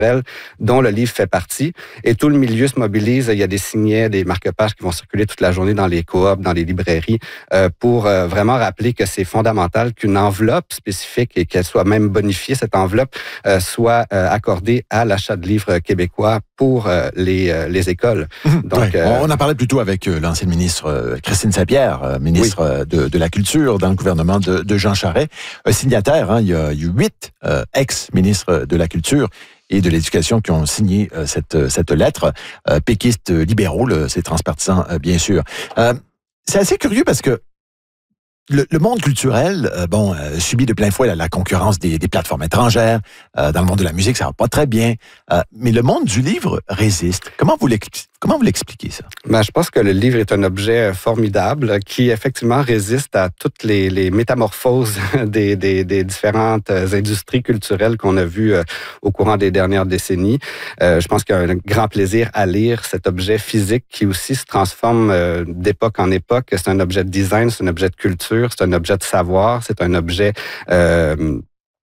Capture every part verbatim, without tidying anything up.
dont le livre fait partie. Et tout le milieu se mobilise. Il y a des signets, des marque-pages qui vont circuler toute la journée dans les coops, dans les librairies, euh, pour euh, vraiment rappeler que c'est fondamental qu'une enveloppe spécifique et qu'elle soit même bonifiée, cette enveloppe, euh, soit euh, accordée à l'achat de livres québécois pour euh, les, euh, les écoles. Mmh, Donc, ouais. euh, On en parlait plutôt avec euh, l'ancienne ministre euh, Christine Saint-Pierre, euh, ministre oui. de, de la Culture dans le gouvernement de, de Jean Charest. Un signataire, hein, il y a eu huit euh, ex-ministres de la Culture et de l'Éducation qui ont signé euh, cette, cette lettre. Euh, péquistes libéraux, là, c'est transpartisan, euh, bien sûr. Euh, c'est assez curieux parce que le, le monde culturel, euh, bon, euh, subit de plein fouet la, la concurrence des, des plateformes étrangères. Euh, dans le monde de la musique, ça va pas très bien. Euh, mais le monde du livre résiste. Comment vous l'expliquez? Comment vous l'expliquez, ça? Ben, je pense que le livre est un objet formidable qui, effectivement, résiste à toutes les, les métamorphoses des, des, des différentes industries culturelles qu'on a vues euh, au courant des dernières décennies. Euh, je pense qu'il y a un grand plaisir à lire cet objet physique qui aussi se transforme euh, d'époque en époque. C'est un objet de design, c'est un objet de culture, c'est un objet de savoir, c'est un objet... Euh,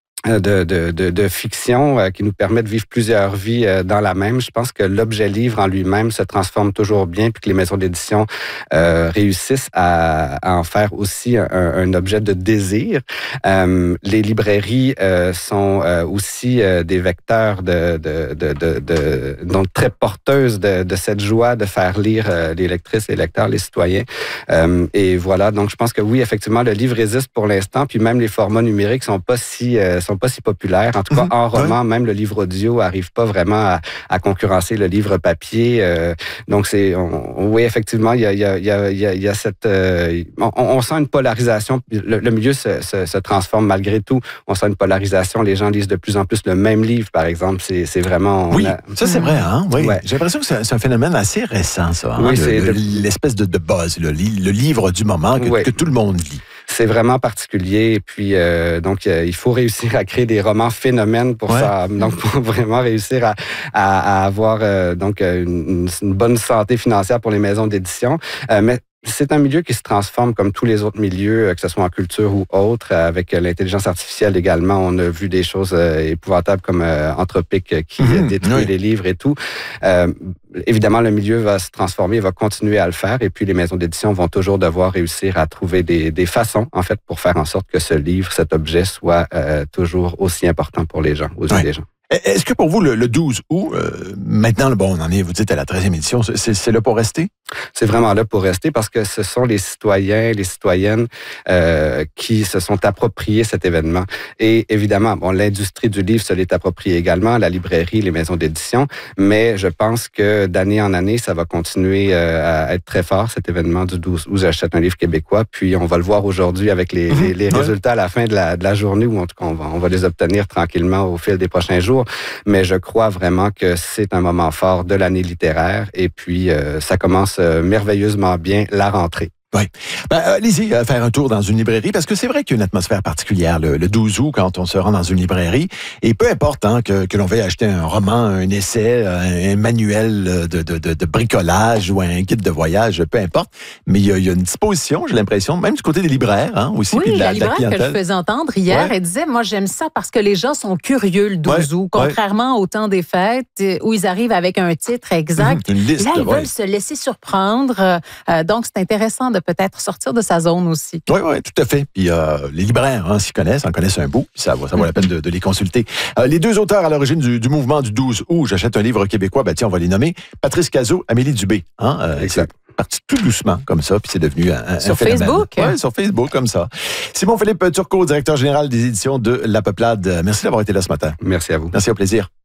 De, de, de, de fiction euh, qui nous permet de vivre plusieurs vies euh, dans la même. Je pense que l'objet livre en lui-même se transforme toujours bien, puis que les maisons d'édition euh, réussissent à, à en faire aussi un, un objet de désir. Euh, les librairies euh, sont euh, aussi euh, des vecteurs de, de, de, de, de donc très porteuses de, de cette joie de faire lire euh, les lectrices, les lecteurs, les citoyens. Euh, et voilà, donc je pense que oui, effectivement, le livre résiste pour l'instant, puis même les formats numériques sont pas si euh, sont pas si populaires. En tout cas, mmh, en roman, ouais. Même le livre audio arrive pas vraiment à, à concurrencer le livre papier. Euh, donc, c'est, on, oui, effectivement, il y a, il y a, il y a, il y a cette, euh, on, on sent une polarisation. Le, le milieu se, se, se transforme malgré tout. On sent une polarisation. Les gens lisent de plus en plus le même livre, par exemple. C'est, c'est vraiment. Oui, a... ça c'est vrai, hein. Oui. Ouais. J'ai l'impression que c'est, c'est un phénomène assez récent, ça. Hein? Oui, le, c'est le, de... l'espèce de, de buzz, le, le livre du moment que, oui. que tout le monde lit. C'est vraiment particulier. Et puis, euh, donc, euh, il faut réussir à créer des romans phénomènes pour ouais. ça. Donc, pour vraiment réussir à, à, à avoir euh, donc une, une bonne santé financière pour les maisons d'édition. Euh, mais c'est un milieu qui se transforme comme tous les autres milieux, que ce soit en culture ou autre. Avec l'intelligence artificielle également, on a vu des choses épouvantables comme euh, Anthropic qui mmh, détruit oui. les livres et tout. Euh, évidemment, le milieu va se transformer, va continuer à le faire. Et puis, les maisons d'édition vont toujours devoir réussir à trouver des, des façons, en fait, pour faire en sorte que ce livre, cet objet, soit euh, toujours aussi important pour les gens, aux yeux oui. des gens. Est-ce que pour vous, le, le douze août, euh, maintenant, bon, on en est, vous dites, à la treizième édition, c'est, c'est là pour rester? C'est vraiment là pour rester parce que ce sont les citoyens, les citoyennes euh, qui se sont appropriés cet événement. Et évidemment, bon, l'industrie du livre se l'est appropriée également, la librairie, les maisons d'édition, mais je pense que d'année en année, ça va continuer euh, à être très fort, cet événement du douze août, j'achète un livre québécois, puis on va le voir aujourd'hui avec les, mmh, les, les ouais. résultats à la fin de la, de la journée, ou en tout cas, on va, on va les obtenir tranquillement au fil des prochains jours. Mais je crois vraiment que c'est un moment fort de l'année littéraire et puis euh, ça commence euh, merveilleusement bien la rentrée. Oui. Ben, allez-y, euh, faire un tour dans une librairie, parce que c'est vrai qu'il y a une atmosphère particulière le, le douze août quand on se rend dans une librairie. Et peu importe hein, que, que l'on veuille acheter un roman, un essai, un, un manuel de, de, de, de bricolage ou un guide de voyage, peu importe. Mais il y a, il y a une disposition, j'ai l'impression, même du côté des libraires hein, aussi. Oui, puis de la, la libraire de la que je faisais entendre hier, ouais. elle disait, moi j'aime ça parce que les gens sont curieux le douze août, ouais. contrairement ouais. au temps des fêtes où ils arrivent avec un titre exact. Mmh, une liste, Là, ils ouais. veulent se laisser surprendre. Euh, donc, c'est intéressant de peut-être sortir de sa zone aussi. Oui, oui, tout à fait. Puis euh, les libraires hein, s'y connaissent, en connaissent un bout. Ça vaut, ça vaut la peine de, de les consulter. Euh, les deux auteurs à l'origine du, du mouvement du douze août, j'achète un livre québécois, ben tiens, on va les nommer. Patrice Cazot, Amélie Dubé. Hein, euh, exact. C'est parti tout doucement comme ça, puis c'est devenu un, un sur phénomène. Facebook. Oui, sur Facebook, comme ça. Simon-Philippe Turcot, directeur général des éditions de La Peuplade. Merci d'avoir été là ce matin. Merci à vous. Merci, au plaisir.